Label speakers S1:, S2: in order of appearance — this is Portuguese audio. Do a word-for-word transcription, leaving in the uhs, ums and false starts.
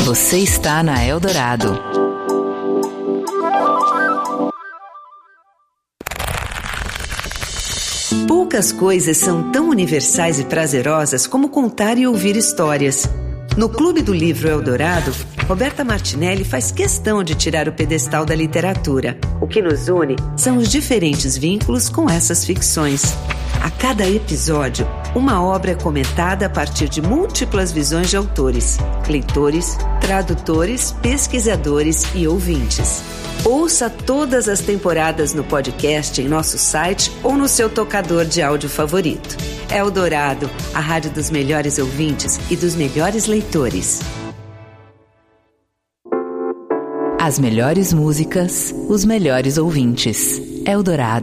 S1: Você está na Eldorado.
S2: Poucas coisas são tão universais e prazerosas como contar e ouvir histórias. No Clube do Livro Eldorado, Roberta Martinelli faz questão de tirar o pedestal da literatura. O que nos une são os diferentes vínculos com essas ficções. A cada episódio, uma obra é comentada a partir de múltiplas visões de autores, leitores, tradutores, pesquisadores e ouvintes. Ouça todas as temporadas no podcast em nosso site ou no seu tocador de áudio favorito. Eldorado, a rádio dos melhores ouvintes e dos melhores leitores.
S1: As melhores músicas, os melhores ouvintes. Eldorado.